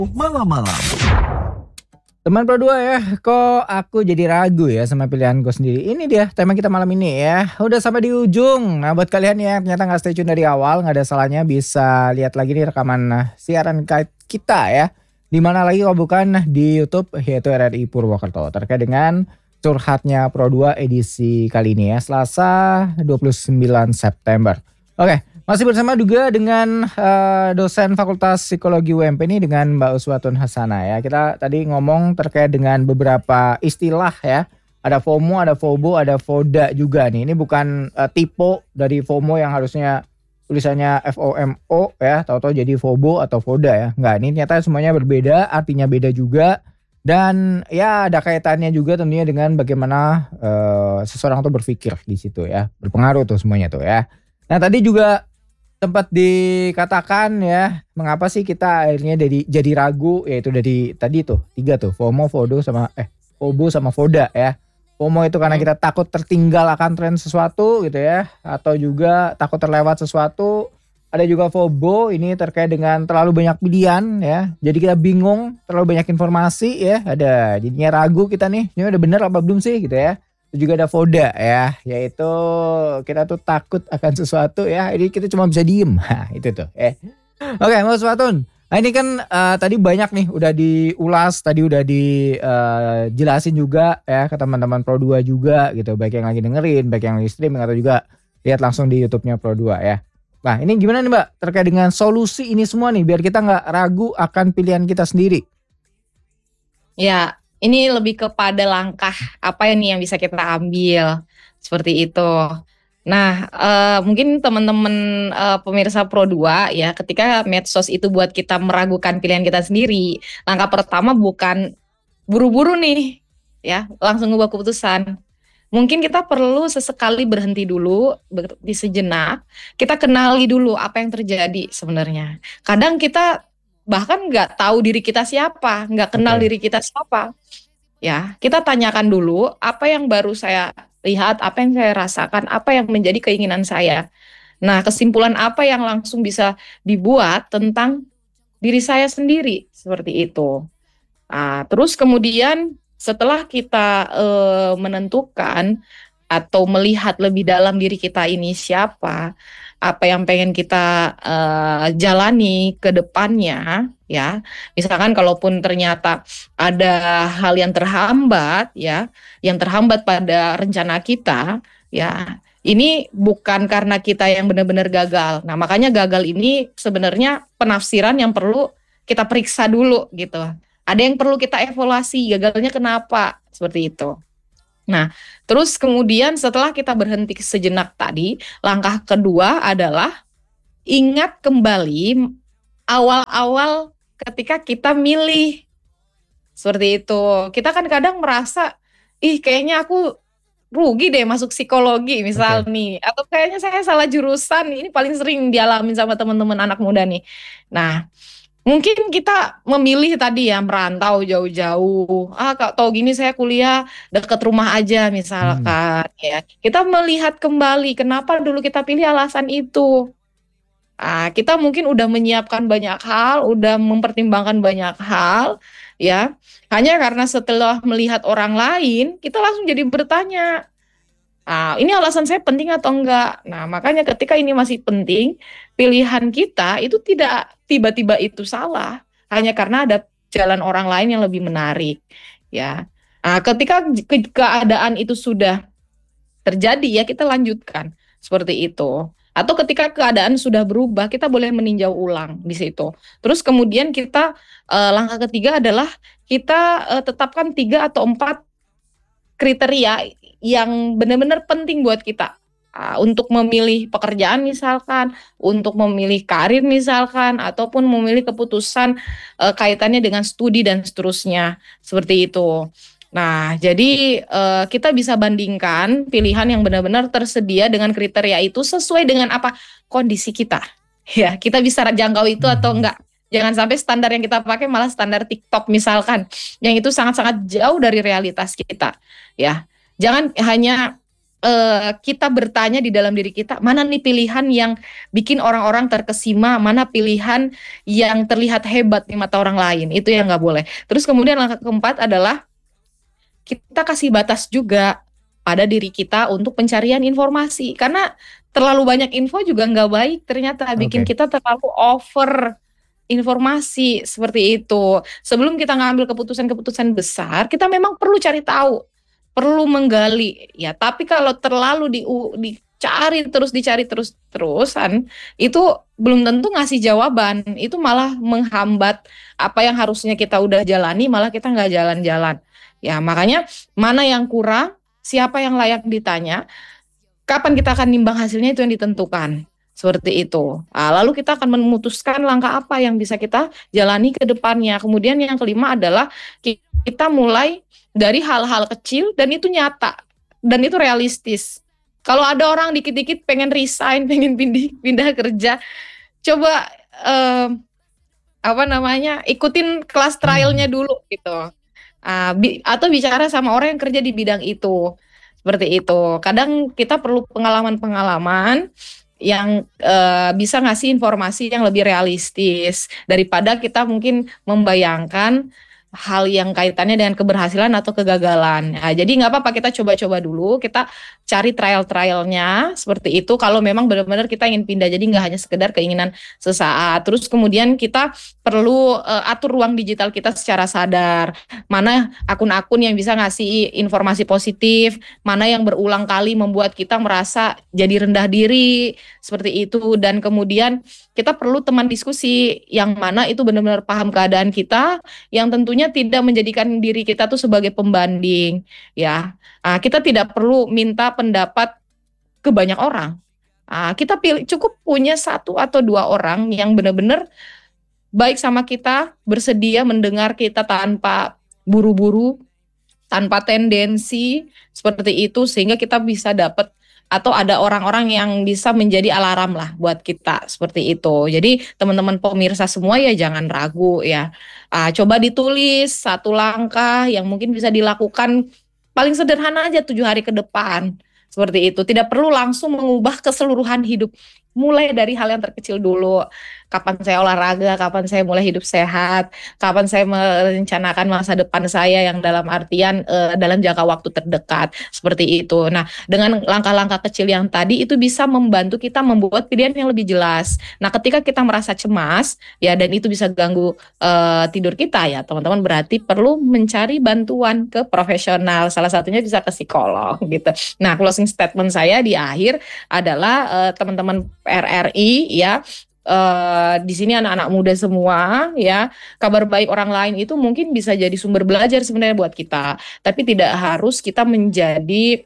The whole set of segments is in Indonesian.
Malam-malam. Teman Pro 2 ya, kok aku jadi ragu ya sama pilihanku sendiri. Ini dia tema kita malam ini ya. Udah sampai di ujung. Nah buat kalian ya ternyata gak stay tune dari awal, gak ada salahnya bisa lihat lagi nih rekaman siaran kita ya. Dimana lagi kalau bukan di YouTube yaitu RRI Purwokerto. Terkait dengan curhatnya Pro 2 edisi kali ini ya, Selasa 29 September. Oke. Masih bersama juga dengan dosen Fakultas Psikologi UMP ini dengan Mbak Uswatun Hasana ya. Kita tadi ngomong terkait dengan beberapa istilah ya. Ada FOMO, ada FOBO, ada FODA juga nih. Ini bukan tipe dari FOMO yang harusnya tulisannya FOMO ya. Tahu-tahu jadi FOBO atau FODA ya. Enggak, ini ternyata semuanya berbeda, artinya beda juga. Dan ya ada kaitannya juga tentunya dengan bagaimana seseorang tuh berpikir di situ ya. Berpengaruh tuh semuanya tuh ya. Nah tadi juga sempat dikatakan ya, mengapa sih kita akhirnya jadi ragu, yaitu dari tadi tuh 3 tuh, FOMO, FODO sama FODA ya. FOMO itu karena kita takut tertinggal akan tren sesuatu gitu ya, atau juga takut terlewat sesuatu. Ada juga FOBO, ini terkait dengan terlalu banyak pilihan ya. Jadi kita bingung, terlalu banyak informasi ya, jadinya ragu kita nih, ini udah bener apa belum sih gitu ya. Juga ada FODA ya, yaitu kita tuh takut akan sesuatu ya, ini kita cuma bisa diem. Nah, itu tuh. Oke, Mas Watun. Nah, ini kan tadi banyak nih udah diulas, tadi udah dijelasin juga ya ke teman-teman Pro 2 juga gitu, baik yang lagi dengerin, baik yang lagi streaming atau juga lihat langsung di YouTube-nya Pro 2 ya. Nah, ini gimana nih Mbak terkait dengan solusi ini semua nih biar kita nggak ragu akan pilihan kita sendiri? Ya, ini lebih kepada langkah apa ini yang bisa kita ambil, seperti itu. Nah, mungkin teman-teman pemirsa Pro 2 ya, ketika medsos itu buat kita meragukan pilihan kita sendiri, langkah pertama bukan buru-buru nih, ya, langsung ngubah keputusan. Mungkin kita perlu sesekali berhenti dulu, berhenti sejenak, kita kenali dulu apa yang terjadi sebenarnya. Kadang kita bahkan nggak tahu diri kita siapa, nggak kenal diri kita siapa. Ya, kita tanyakan dulu apa yang baru saya lihat, apa yang saya rasakan, apa yang menjadi keinginan saya. Nah, kesimpulan apa yang langsung bisa dibuat tentang diri saya sendiri, seperti itu. Nah, terus kemudian setelah kita menentukan atau melihat lebih dalam diri kita ini siapa, apa yang pengen kita jalani ke depannya ya. Misalkan kalaupun ternyata ada hal yang terhambat ya, yang terhambat pada rencana kita ya. Ini bukan karena kita yang benar-benar gagal. Nah, makanya gagal ini sebenarnya penafsiran yang perlu kita periksa dulu gitu. Ada yang perlu kita evaluasi, gagalnya kenapa, seperti itu. Nah, terus kemudian setelah kita berhenti sejenak tadi, langkah kedua adalah ingat kembali awal-awal ketika kita milih. Seperti itu. Kita kan kadang merasa, kayaknya aku rugi deh masuk psikologi misal nih. Atau kayaknya saya salah jurusan, ini paling sering dialami sama teman-teman anak muda nih. Nah, mungkin kita memilih tadi ya merantau jauh-jauh. Kak tahu gini saya kuliah dekat rumah aja misalkan ya. Kita melihat kembali kenapa dulu kita pilih alasan itu. Kita mungkin udah menyiapkan banyak hal, udah mempertimbangkan banyak hal ya. Hanya karena setelah melihat orang lain, kita langsung jadi bertanya, ini alasan saya penting atau enggak? Nah, makanya ketika ini masih penting, pilihan kita itu tidak tiba-tiba itu salah, hanya karena ada jalan orang lain yang lebih menarik, ya. Nah, ketika keadaan itu sudah terjadi, ya kita lanjutkan seperti itu. Atau ketika keadaan sudah berubah, kita boleh meninjau ulang di situ. Terus kemudian kita langkah ketiga adalah kita tetapkan 3 atau 4 kriteria yang benar-benar penting buat kita untuk memilih pekerjaan misalkan, untuk memilih karir misalkan, ataupun memilih keputusan kaitannya dengan studi dan seterusnya, seperti itu. Nah, jadi kita bisa bandingkan pilihan yang benar-benar tersedia dengan kriteria itu sesuai dengan apa kondisi kita. Ya, kita bisa jangkau itu atau enggak. Jangan sampai standar yang kita pakai malah standar TikTok misalkan, yang itu sangat-sangat jauh dari realitas kita. Ya, jangan hanya kita bertanya di dalam diri kita, mana nih pilihan yang bikin orang-orang terkesima, mana pilihan yang terlihat hebat di mata orang lain, itu yang nggak boleh. Terus kemudian langkah keempat adalah kita kasih batas juga pada diri kita untuk pencarian informasi, karena terlalu banyak info juga nggak baik, ternyata bikin Oke. kita terlalu over informasi seperti itu. Sebelum kita ngambil keputusan-keputusan besar, kita memang perlu cari tahu, perlu menggali ya. Tapi kalau terlalu dicari terus-terusan, itu belum tentu ngasih jawaban. Itu malah menghambat apa yang harusnya kita udah jalani, malah kita nggak jalan-jalan. Ya, makanya mana yang kurang, siapa yang layak ditanya, kapan kita akan nimbang hasilnya itu yang ditentukan. Seperti itu. Nah, lalu kita akan memutuskan langkah apa yang bisa kita jalani ke depannya. Kemudian yang kelima adalah kita mulai dari hal-hal kecil dan itu nyata dan itu realistis. Kalau ada orang dikit-dikit pengen resign, pengen pindah kerja, coba eh, apa namanya, ikutin kelas trialnya Hmm. dulu gitu. Atau bicara sama orang yang kerja di bidang itu. Seperti itu. Kadang kita perlu pengalaman-pengalaman yang bisa ngasih informasi yang lebih realistis daripada kita mungkin membayangkan hal yang kaitannya dengan keberhasilan atau kegagalan. Nah, jadi nggak apa-apa kita coba-coba dulu, kita cari trial-trialnya seperti itu. Kalau memang benar-benar kita ingin pindah, jadi nggak hanya sekedar keinginan sesaat. Terus kemudian kita perlu atur ruang digital kita secara sadar. Mana akun-akun yang bisa ngasih informasi positif, mana yang berulang kali membuat kita merasa jadi rendah diri, seperti itu. Dan kemudian kita perlu teman diskusi yang mana itu benar-benar paham keadaan kita, yang tentunya tidak menjadikan diri kita tuh sebagai pembanding, ya. Kita tidak perlu minta pendapat ke banyak orang. Kita pilih cukup punya satu atau dua orang yang benar-benar baik sama kita, bersedia mendengar kita tanpa buru-buru, tanpa tendensi seperti itu, sehingga kita bisa dapat atau ada orang-orang yang bisa menjadi alarm lah buat kita seperti itu. Jadi teman-teman pemirsa semua ya jangan ragu ya. Coba ditulis satu langkah yang mungkin bisa dilakukan paling sederhana aja 7 hari ke depan. Seperti itu. Tidak perlu langsung mengubah keseluruhan hidup. Mulai dari hal yang terkecil dulu. Kapan saya olahraga, kapan saya mulai hidup sehat, kapan saya merencanakan masa depan saya yang dalam artian dalam jangka waktu terdekat. Seperti itu. Nah, dengan langkah-langkah kecil yang tadi itu bisa membantu kita membuat pilihan yang lebih jelas. Nah, ketika kita merasa cemas ya dan itu bisa ganggu tidur kita ya, teman-teman berarti perlu mencari bantuan ke profesional. Salah satunya bisa ke psikolog gitu. Nah, closing statement saya di akhir adalah teman-teman RRI ya, di sini anak-anak muda semua ya, kabar baik orang lain itu mungkin bisa jadi sumber belajar sebenarnya buat kita, tapi tidak harus kita menjadi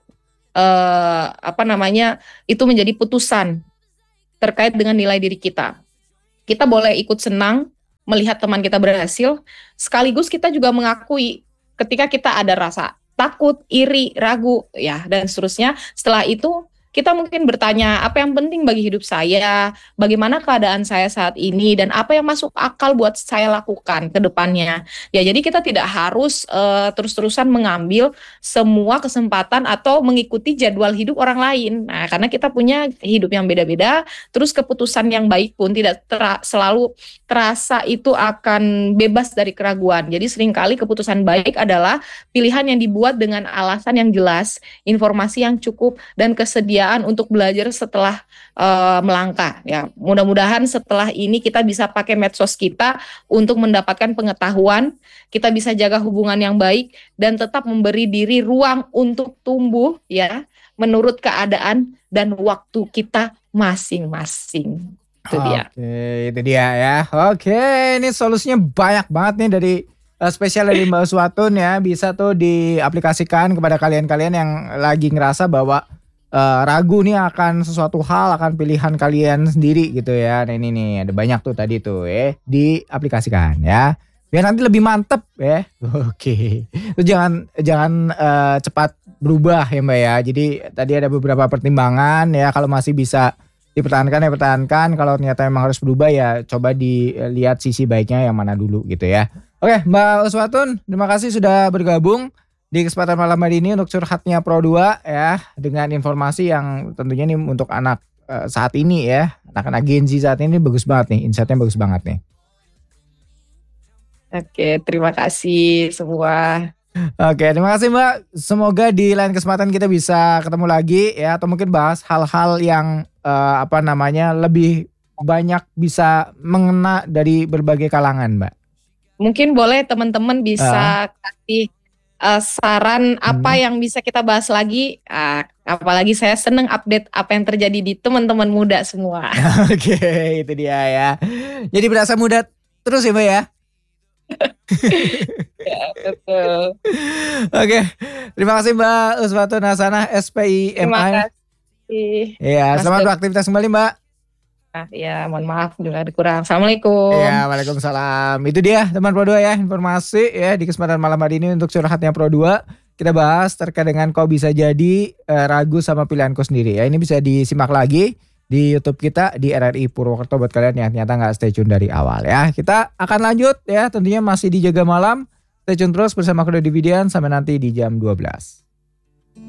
apa namanya, itu menjadi putusan terkait dengan nilai diri kita. Kita boleh ikut senang melihat teman kita berhasil, sekaligus kita juga mengakui ketika kita ada rasa takut, iri, ragu, ya, dan seterusnya. Setelah itu, kita mungkin bertanya, apa yang penting bagi hidup saya, bagaimana keadaan saya saat ini, dan apa yang masuk akal buat saya lakukan ke depannya. Ya, jadi kita tidak harus terus-terusan mengambil semua kesempatan atau mengikuti jadwal hidup orang lain. Nah, karena kita punya hidup yang beda-beda, terus keputusan yang baik pun tidak selalu terasa itu akan bebas dari keraguan. Jadi seringkali keputusan baik adalah pilihan yang dibuat dengan alasan yang jelas, informasi yang cukup, dan kesediaan untuk belajar setelah melangkah. Ya, mudah-mudahan setelah ini kita bisa pakai medsos kita untuk mendapatkan pengetahuan, kita bisa jaga hubungan yang baik, dan tetap memberi diri ruang untuk tumbuh ya, menurut keadaan dan waktu kita masing-masing. Itu dia. Oke, itu dia ya. Oke, ini solusinya banyak banget nih dari spesial dari Mbak Uswatun ya. Bisa tuh diaplikasikan kepada kalian-kalian yang lagi ngerasa bahwa ragu nih akan sesuatu hal, akan pilihan kalian sendiri gitu ya. Nah ini nih ada banyak tuh tadi tuh ya, diaplikasikan ya. Biar nanti lebih mantep ya. Oke. Terus jangan jangan cepat berubah ya Mbak ya. Jadi tadi ada beberapa pertimbangan ya, kalau masih bisa dipertahankan ya pertahankan, kalau ternyata memang harus berubah ya coba dilihat sisi baiknya yang mana dulu gitu ya. Oke Mbak Uswatun, terima kasih sudah bergabung di kesempatan malam hari ini untuk curhatnya Pro 2 ya, dengan informasi yang tentunya nih untuk anak saat ini ya, anak-anak Gen Z saat ini bagus banget nih, insight-nya bagus banget nih. Oke, terima kasih semua. Oke, terima kasih Mbak. Semoga di lain kesempatan kita bisa ketemu lagi ya, atau mungkin bahas hal-hal yang lebih banyak bisa mengena dari berbagai kalangan, Mbak. Mungkin boleh teman-teman bisa kasih saran apa yang bisa kita bahas lagi. Apalagi saya seneng update apa yang terjadi di teman-teman muda semua. Oke, itu dia ya. Jadi berasa muda terus ya Mbak ya. Ya, betul. Oke, terima kasih Mbak Uswatun Hasanah SPIMA. Terima kasih. Iya, selamat beraktivitas kembali Mbak. Ya, mohon maaf juga ada kurang. Assalamualaikum. Ya, waalaikumsalam. Itu dia teman Pro 2 ya, informasi ya di kesempatan malam hari ini untuk curhatnya Pro 2. Kita bahas terkait dengan kok bisa jadi ragu sama pilihanku sendiri ya. Ini bisa disimak lagi di YouTube kita di RRI Purwokerto buat kalian yang ternyata nggak stay tune dari awal ya. Kita akan lanjut ya, tentunya masih di Jaga Malam. Stay tune terus bersama Kuda Dividian sampai nanti di jam 12.